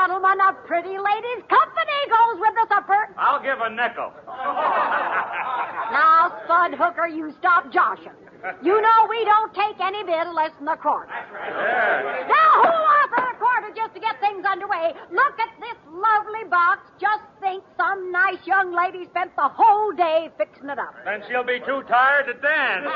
gentlemen, a pretty lady's company goes with the supper. I'll give a nickel. Now, Spud Hooker, you stop joshing. You know we don't take any bid less than a quarter. Yeah. Now, who'll offer a quarter just to get things underway? Look at this lovely box. Just think some nice young lady spent the whole day fixing it up. Then she'll be too tired to dance.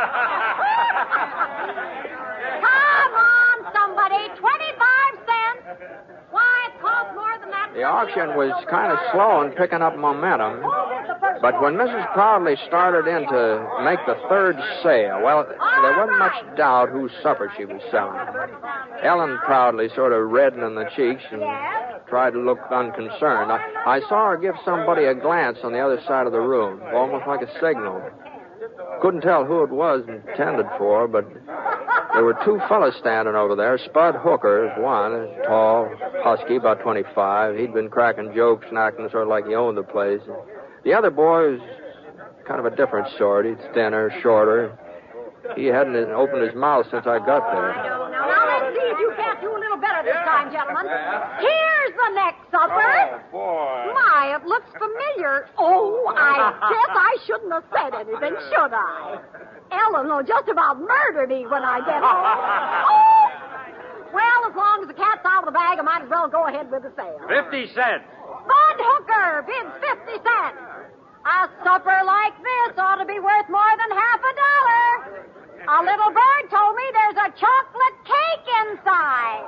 Come on, somebody. 25 cents. Why, it costs more than that. The auction was kind of slow in picking up momentum. But when Mrs. Proudly started in to make the third sale, well, there wasn't much doubt whose supper she was selling. Ellen Proudly sort of reddened in the cheeks and tried to look unconcerned. I saw her give somebody a glance on the other side of the room, almost like a signal. Couldn't tell who it was intended for, but there were two fellas standing over there. Spud Hooker is one, tall, husky, about 25. He'd been cracking jokes and acting sort of like he owned the place. The other boy was kind of a different sort. He's thinner, shorter. He hadn't opened his mouth since I got there. Now, let's see if you can't do a little better this time, gentlemen. Here's the next supper. Oh, boy. My, it looks familiar. Oh, I guess I shouldn't have said anything, should I? Ellen will just about murder me when I get home. Oh! Well, as long as the cat's out of the bag, I might as well go ahead with the sale. 50 cents. Spud Hooker bids 50 cents. A supper like this ought to be worth more than $50. A little bird told me there's a chocolate cake inside.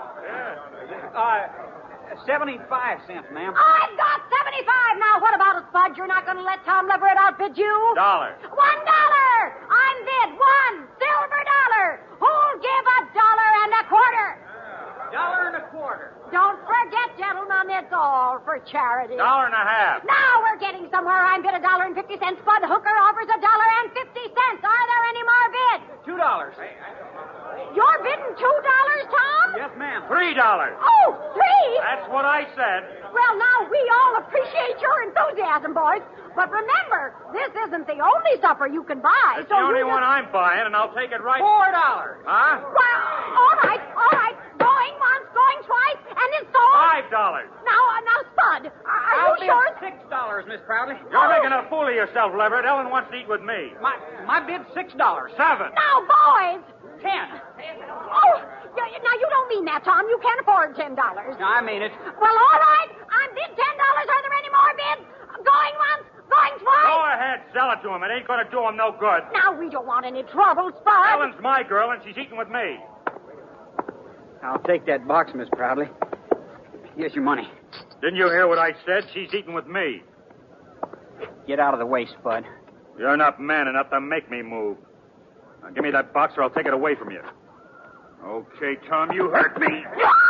75 cents, ma'am. I've got 75. Now, what about it, Spud? You're not going to let Tom Leverett outbid you? $1. $1. I'm bid $1 silver dollar. Who'll give $1.25? $1.25. Don't forget, gentlemen, it's all for charity. $1.50. Now we're getting somewhere. I'm bid $1.50. Spud Hooker offers $1.50. Are there any more bids? $2. You're bidding $2, Tom? Yes, ma'am. $3. Oh, 3? That's what I said. Well, now, we all appreciate your enthusiasm, boys. But remember, this isn't the only supper you can buy. It's the only one I'm buying, and I'll take it right... $4. Huh? Well, all right. Going once, going twice, and it's sold. $5. Now, Spud, are I'll you sure? bid $6, Miss Proudly. You're making a fool of yourself, Leverett. Ellen wants to eat with me. My bid's $6. 7. Now, boys. 10. Oh, now you don't mean that, Tom. You can't afford $10. No, I mean it. Well, all right. I'm bid $10. Are there any more bids? Going once, going twice? Go ahead, sell it to him. It ain't going to do him no good. Now, we don't want any trouble, Spud. Ellen's my girl, and she's eating with me. I'll take that box, Miss Proudly. Here's your money. Didn't you hear what I said? She's eating with me. Get out of the way, Spud. You're not man enough to make me move. Now, give me that box or I'll take it away from you. Okay, Tom, you hurt me.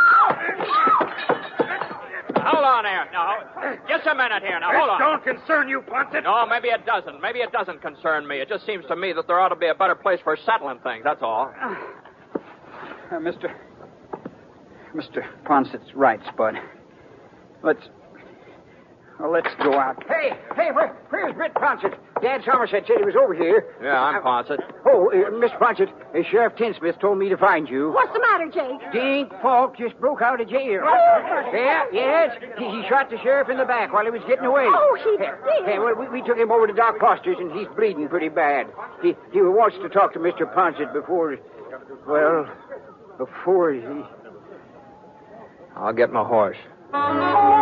Hold on there. Now, just a minute here. Now, hold on. Don't concern you, Ponset. No, maybe it doesn't. Maybe it doesn't concern me. It just seems to me that there ought to be a better place for settling things, that's all. Mr. Ponset's right, Spud. Let's go out. Hey, where's Britt Ponset? Dad Somerset said he was over here. Yeah, I'm Ponset. Oh, Mr. Ponset, Sheriff Tinsmith told me to find you. What's the matter, Jake? Dink Falk just broke out of jail. Yes. He shot the sheriff in the back while he was getting away. Oh, he did? Yeah, well, we took him over to Doc Foster's, and he's bleeding pretty bad. He wants to talk to Mr. Ponset before he... I'll get my horse.